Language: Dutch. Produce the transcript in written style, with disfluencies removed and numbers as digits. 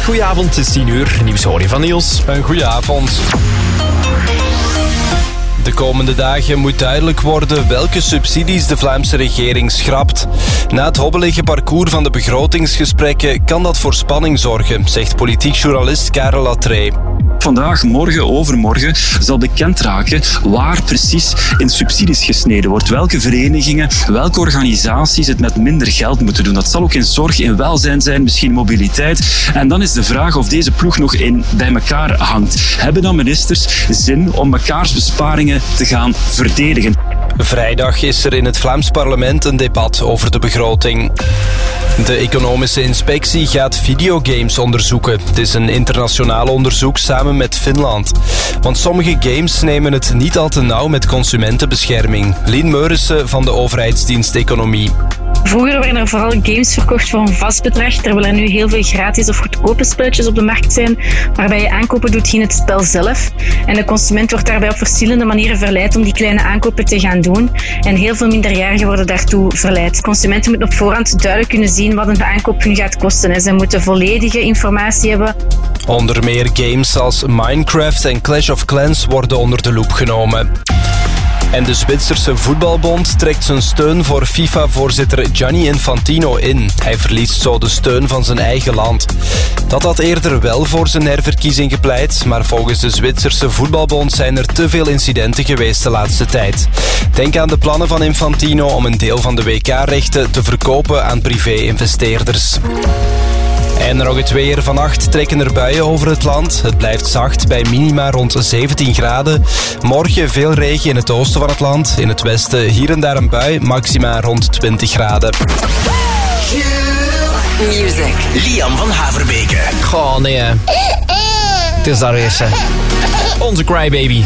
Goedenavond, het is 10:00. Nieuws hoor je van Niels. Een goeie avond. De komende dagen moet duidelijk worden welke subsidies de Vlaamse regering schrapt. Na het hobbelige parcours van de begrotingsgesprekken kan dat voor spanning zorgen, zegt politiek journalist Karel Latree. Vandaag, morgen, overmorgen zal bekend raken waar precies in subsidies gesneden wordt. Welke verenigingen, welke organisaties het met minder geld moeten doen. Dat zal ook in zorg, in welzijn zijn, misschien mobiliteit. En dan is de vraag of deze ploeg nog bij elkaar hangt. Hebben dan ministers zin om mekaars besparingen te gaan verdedigen? Vrijdag is er in het Vlaams parlement een debat over de begroting. De economische inspectie gaat videogames onderzoeken. Het is een internationaal onderzoek samen met Finland. Want sommige games nemen het niet al te nauw met consumentenbescherming. Lien Meurissen van de overheidsdienst Economie. Vroeger werden er vooral games verkocht voor een vast bedrag, terwijl er nu heel veel gratis of goedkope spelletjes op de markt zijn, waarbij je aankopen doet in het spel zelf. En de consument wordt daarbij op verschillende manieren verleid om die kleine aankopen te gaan doen. En heel veel minderjarigen worden daartoe verleid. Consumenten moeten op voorhand duidelijk kunnen zien wat een aankoop hun gaat kosten. Ze moeten volledige informatie hebben. Onder meer games als Minecraft en Clash of Clans worden onder de loep genomen. En de Zwitserse voetbalbond trekt zijn steun voor FIFA-voorzitter Gianni Infantino in. Hij verliest zo de steun van zijn eigen land. Dat had eerder wel voor zijn herverkiezing gepleit, maar volgens de Zwitserse voetbalbond zijn er te veel incidenten geweest de laatste tijd. Denk aan de plannen van Infantino om een deel van de WK-rechten te verkopen aan privé-investeerders. En nog het weer. Vannacht trekken er buien over het land. Het blijft zacht bij minima rond 17 graden. Morgen veel regen in het oosten van het land. In het westen hier en daar een bui, maxima rond 20 graden. Music. Liam van Haverbeke. Goh, nee. Het is daar weer, hè. Onze crybaby.